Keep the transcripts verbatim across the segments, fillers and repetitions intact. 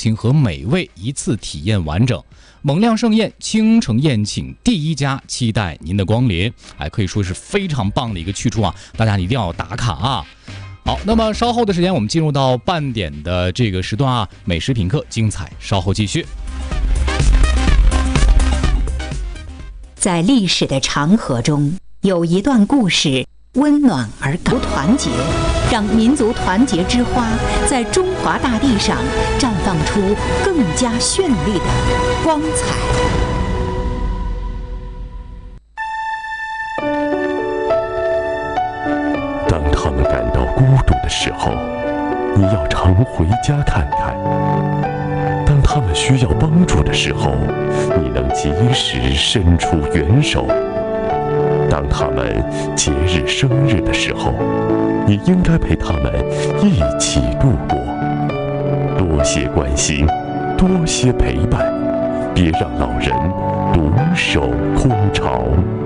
情和美味一次体验完整。蒙亮盛宴，青城宴请第一家，期待您的光临。哎，可以说是非常棒的一个去处啊，大家一定要打卡啊。好，那么稍后的时间，我们进入到半点的这个时段啊，美食品客精彩，稍后继续。 在历史的长河中，有一段故事，温暖而感团结，让民族团结之花在中华大地上绽放出更加绚丽的光彩。 当他们感到孤独的时候，你要常回家看看；当他们需要帮助的时候，你能及时伸出援手；当他们节日生日的时候，你应该陪他们一起度过。多些关心，多些陪伴，别让老人独守空巢。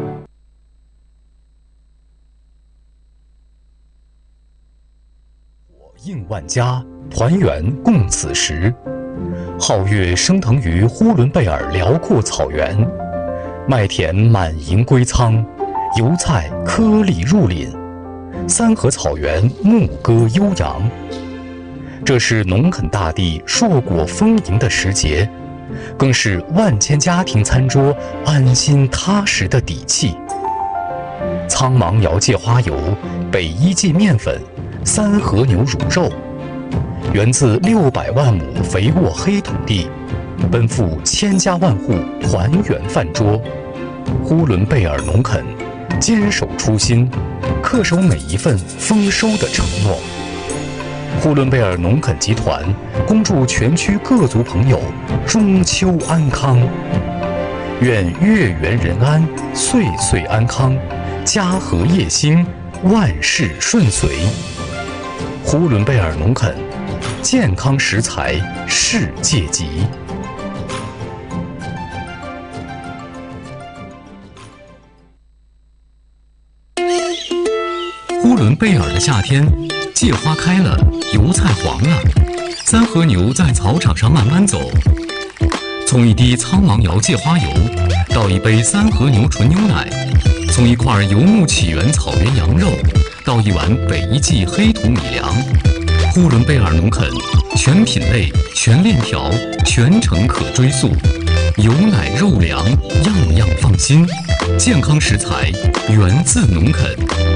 应万家，团圆共此时。皓月升腾于呼伦贝尔辽阔草原，麦田满盈归仓，油菜颗粒入林，三河草原牧歌悠扬。这是农垦大地硕果丰盈的时节，更是万千家庭餐桌安心踏实的底气。苍芒瑶芥花油、北一记面粉、三和牛乳肉，源自六百万亩肥沃黑土地，奔赴千家万户团圆饭桌。呼伦贝尔农垦坚守初心，恪守每一份丰收的承诺。呼伦贝尔农垦集团恭祝全区各族朋友中秋安康，愿月圆人安，岁岁安康，家和业兴，万事顺遂。呼伦贝尔农垦，健康食材世界级。呼伦贝尔的夏天，芥花开了，油菜黄了，三和牛在草场上慢慢走。从一滴苍芒瑶芥花油到一杯三和牛纯牛奶，从一块游牧起源草原羊肉到一碗北一记黑土米粮，呼伦贝尔农垦全品类、全链条、全程可追溯，油奶肉粮样样放心，健康食材源自农垦。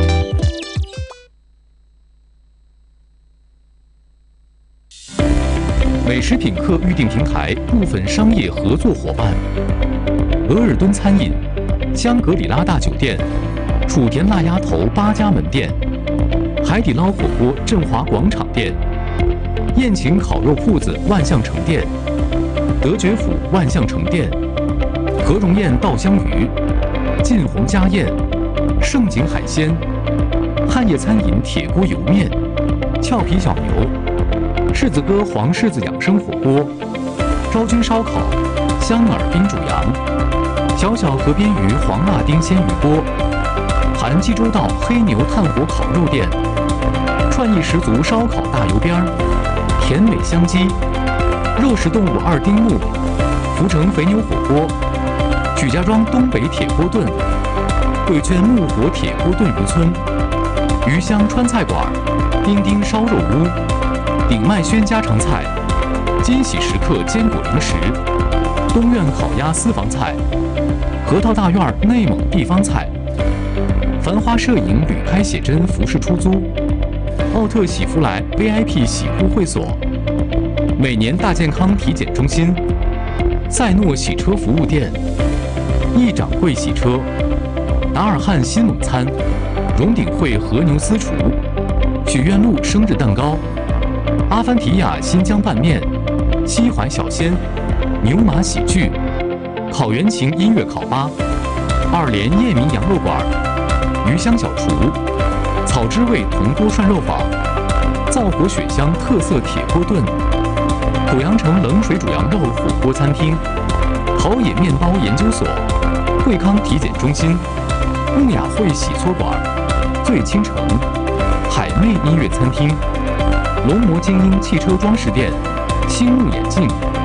美食品客预订平台部分商业合作伙伴：额尔敦餐饮、香格里拉大酒店、楚田辣鸭头八家门店、海底捞火锅振华广场店、宴请烤肉铺子万象城店、德觉府万象城店、何荣宴稻香鱼、晋宏家宴、盛景海鲜、汉业餐饮铁锅油面、俏皮小牛、柿子哥黄柿子养生火锅、昭君烧烤、香饵冰煮羊、小小河边鱼黄辣丁鲜鱼锅、韩济州道黑牛炭火烤肉店、创意十足烧烤大油边儿、甜美香鸡、肉食动物二丁目、福成肥牛火锅、曲家庄东北铁锅炖、贵圈木火铁锅炖渔村、鱼香川菜馆、丁丁烧肉屋、鼎麦轩家常菜、金喜时刻坚果零食、东苑烤鸭私房菜、核桃大院内蒙地方菜、繁花摄影旅拍写真服饰出租、奥特喜福来 V I P 洗护会所、每年大健康体检中心、赛诺洗车服务店、易掌柜洗车、达尔汉新蒙餐、荣鼎汇和牛私厨、许愿路生日蛋糕、阿凡提亚新疆拌面、西淮小鲜、牛马喜剧、烤原琴音乐烤吧、二连叶明羊肉馆、鱼香小厨、草之味铜锅涮肉坊、灶火雪香特色铁锅炖、濮阳城冷水煮羊肉火锅餐厅、陶冶面包研究所、惠康体检中心、穆雅汇洗搓馆、醉倾城、海魅音乐餐厅、龙魔精英汽车装饰店、 青木眼镜